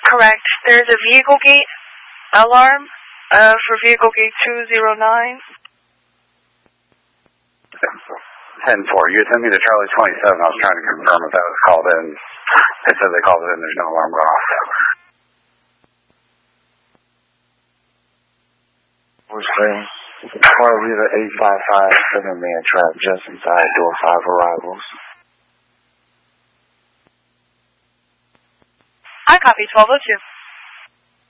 Correct. There's a vehicle gate alarm for vehicle gate 209. 10-4. You sent me to Charlie 27. I was trying to confirm if that was called in. They said they called it in. There's no alarm going off. We're saying car leader 855, 7-man trap just inside door 5 arrivals. I copy 1202.